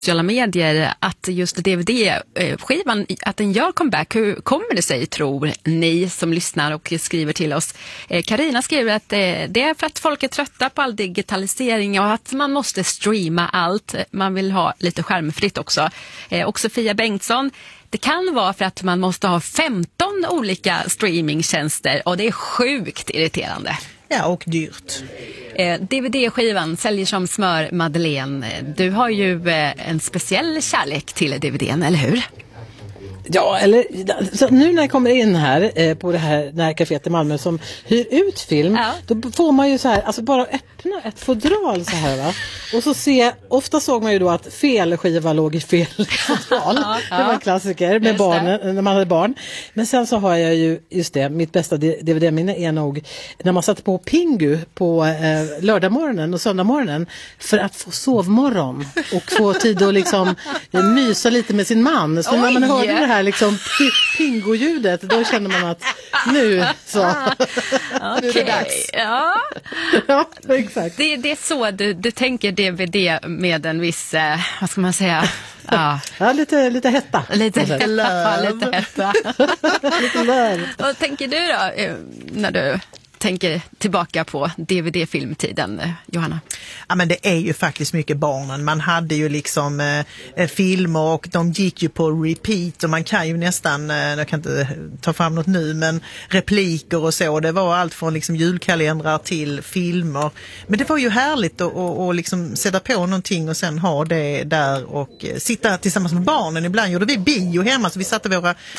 sociala medier att just DVD-skivan, att den gör comeback. Hur kommer det sig, tror ni som lyssnar och skriver till oss? Carina skriver att det är för att folk är trötta på all digitalisering och att man måste streama allt. Man vill ha lite skärmfritt också. Och Sofia Bengtsson, det kan vara för att man måste ha 15 olika streamingtjänster och det är sjukt irriterande. Ja, och dyrt. DVD-skivan säljer som smör, Madeleine. Du har ju en speciell kärlek till DVDn, eller hur? Ja, eller så nu när jag kommer in här på det här kaféet i Malmö som hyr ut film, då får man ju så här, alltså bara öppna ett fodral så här, va? Och så ofta såg man ju då att fel skiva låg i fel fodral. Det var en klassiker med barnen, när man hade barn. Men sen så har jag ju, just det, mitt bästa DVD-minne är nog när man satte på Pingu på lördagmorgonen och söndagmorgonen för att få sovmorgon och få tid att liksom mysa lite med sin man. Så när man hörde det här liksom pingo-ljudet, då känner man att nu så nu är det dags. Ja, exakt. Det är så du tänker DVD med en viss, vad ska man säga? Ja, lite hetta. Lite hetta. Lite löv. Vad tänker du då när du tänker tillbaka på DVD-filmtiden, Johanna? Ja, men det är ju faktiskt mycket barnen. Man hade ju liksom filmer och de gick ju på repeat och man kan ju nästan, jag kan inte ta fram något nu, men repliker och så. Det var allt från liksom julkalendrar till filmer. Men det var ju härligt att liksom sätta på någonting och sen ha det där och sitta tillsammans med barnen. Ibland gjorde vi bio hemma så vi satte våra